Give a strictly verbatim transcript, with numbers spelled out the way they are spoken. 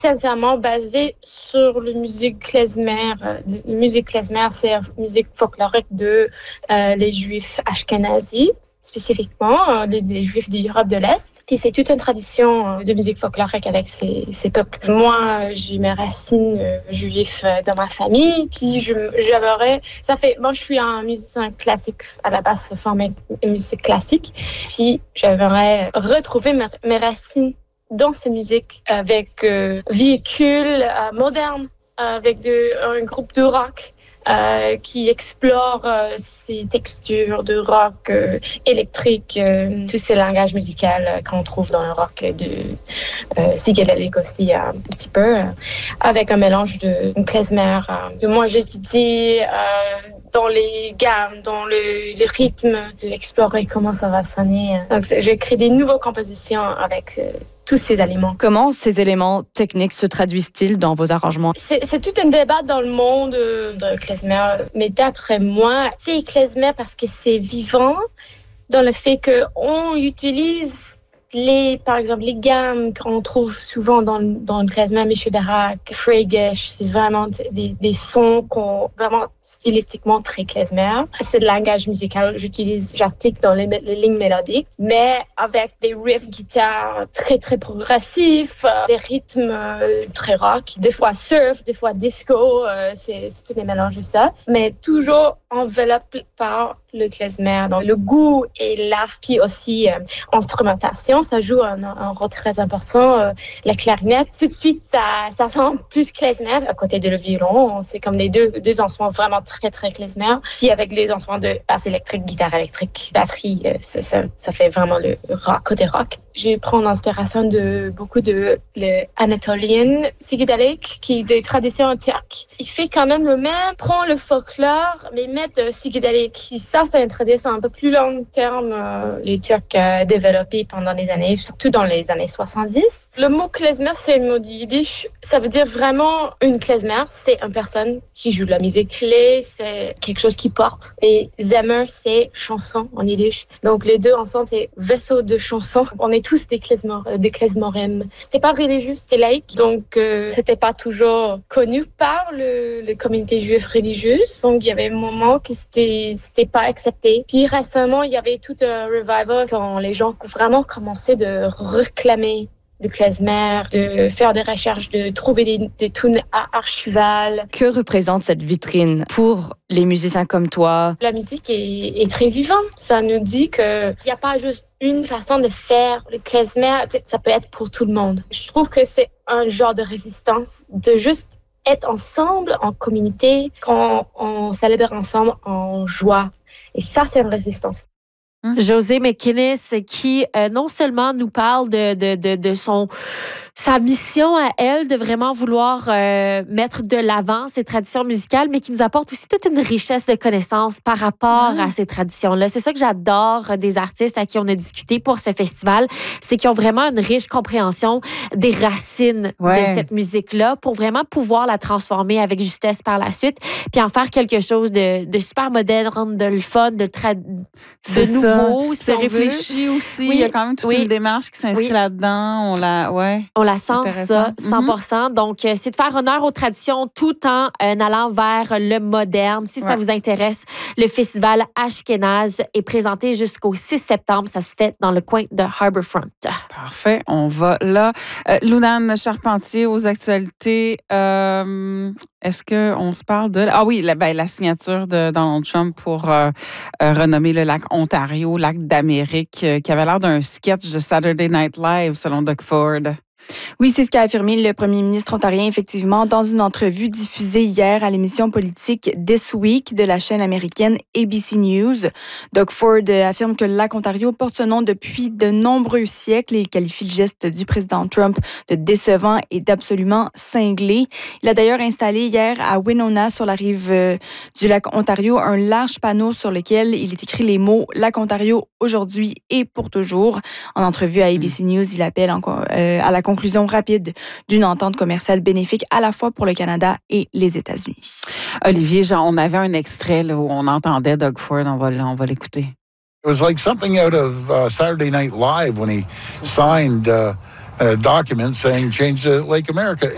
sincèrement basé sur la musique klezmer. La musique klezmer, c'est la musique folklorique de euh, les Juifs ashkénazis, spécifiquement, les, les Juifs d'Europe de l'Est. Puis c'est toute une tradition de musique folklorique avec ces, ces peuples. Moi, j'ai mes racines euh, juives dans ma famille, puis je, j'aimerais... Ça fait... Moi, je suis un musicien classique, à la base, formé en musique classique. Puis j'aimerais retrouver mes, mes racines dans ces musiques avec euh, véhicules euh, modernes, avec de, un groupe de rock euh, qui explore euh, ces textures de rock euh, électrique, euh, tous ces langages musicaux euh, qu'on trouve dans le rock de euh, psychédélique aussi euh, un petit peu, euh, avec un mélange de, de klezmer. Euh, moi, j'étudie euh, dans les gammes, dans le, le rythme, d'explorer comment ça va sonner. Donc, j'écris des nouvelles compositions avec euh, tous ces éléments. Comment ces éléments techniques se traduisent-ils dans vos arrangements? C'est, c'est tout un débat dans le monde euh, de klezmer, mais d'après moi, c'est klezmer parce que c'est vivant dans le fait qu'on utilise les, par exemple, les gammes qu'on trouve souvent dans, dans le klezmer, Michel Barak, Freygesh, c'est vraiment des, des sons qu'on, vraiment stylistiquement très klezmer. C'est le langage musical, j'utilise, j'applique dans les, les lignes mélodiques, mais avec des riffs guitare très, très progressifs, euh, des rythmes euh, très rock, des fois surf, des fois disco, euh, c'est, c'est tout des mélanges de ça, mais toujours enveloppé par le klezmer. Donc, le goût est là, puis aussi euh, instrumentation, ça joue un, un rôle très important. Euh, la clarinette, tout de suite, ça, ça sent plus klezmer à côté de le violon. C'est comme les deux, deux instruments vraiment très, très klezmer. Puis avec les instruments de basse électrique, guitare électrique, batterie, euh, ça, ça, ça fait vraiment le rock, côté rock. Je prends l'inspiration de beaucoup de l'Anatolian psychédélique, qui est des traditions turques. Il fait quand même le même, prend le folklore, mais met le psychédélique. Et ça, c'est une tradition un peu plus long terme, euh, les Turcs euh, développés pendant les années, surtout dans les années soixante-dix. Le mot klezmer, c'est un mot du yiddish. Ça veut dire vraiment une klezmer, c'est une personne qui joue de la musique. Klé, c'est quelque chose qui porte. Et zemer, c'est chanson en yiddish. Donc les deux ensemble, c'est vaisseau de chanson. On est tous des klezmor, des klezmorem. C'était pas religieux, c'était laïque. Donc euh, c'était pas toujours connu par le, le communauté juive religieuse. Donc il y avait un moment que c'était c'était pas accepté. Puis récemment, il y avait tout un revival quand les gens vraiment commençaient de réclamer le klezmer, de faire des recherches, de trouver des, des tunes archivales. Que représente cette vitrine pour les musiciens comme toi? La musique est, est très vivante. Ça nous dit qu'il n'y a pas juste une façon de faire le klezmer. Ça peut être pour tout le monde. Je trouve que c'est un genre de résistance, de juste être ensemble, en communauté, quand on célèbre ensemble en joie. Et ça, c'est une résistance. Josée McInnes, qui euh, non seulement nous parle de, de, de, de son, sa mission à elle de vraiment vouloir euh, mettre de l'avant ses traditions musicales, mais qui nous apporte aussi toute une richesse de connaissances par rapport ah. à ces traditions-là. C'est ça que j'adore des artistes à qui on a discuté pour ce festival, c'est qu'ils ont vraiment une riche compréhension des racines ouais. de cette musique-là pour vraiment pouvoir la transformer avec justesse par la suite, puis en faire quelque chose de, de super moderne, de le fun, de, tra- de nouveau. Si c'est réfléchi veut. Aussi. Oui, il y a quand même toute oui. une démarche qui s'inscrit oui. là-dedans. On la, ouais, on la sent, ça, cent pour cent. Mm-hmm. Donc, c'est de faire honneur aux traditions tout en euh, allant vers le moderne. Si ouais. ça vous intéresse, le festival Ashkénaz est présenté jusqu'au six septembre. Ça se fait dans le coin de Harbourfront. Parfait. On va là. Euh, Lounane Charpentier, aux actualités. Euh, est-ce qu'on se parle de... Ah oui, la, ben, la signature de Donald Trump pour euh, euh, renommer le lac Ontario, lac d'Amérique, euh, qui avait l'air d'un sketch de Saturday Night Live, selon Doug Ford. Oui, c'est ce qu'a affirmé le premier ministre ontarien, effectivement, dans une entrevue diffusée hier à l'émission politique This Week de la chaîne américaine A B C News. Doug Ford affirme que le lac Ontario porte ce nom depuis de nombreux siècles et qualifie le geste du président Trump de décevant et d'absolument cinglé. Il a d'ailleurs installé hier à Winona, sur la rive du lac Ontario, un large panneau sur lequel il est écrit les mots « Lac Ontario aujourd'hui et pour toujours ». En entrevue à A B C News, il appelle en, euh, à la conclusion rapide d'une entente commerciale bénéfique à la fois pour le Canada et les États-Unis. Olivier, genre, on avait un extrait là, où on entendait Doug Ford. On va, on va l'écouter. It was like something out of uh, Saturday Night Live when he signed uh, a document saying change to Lake America.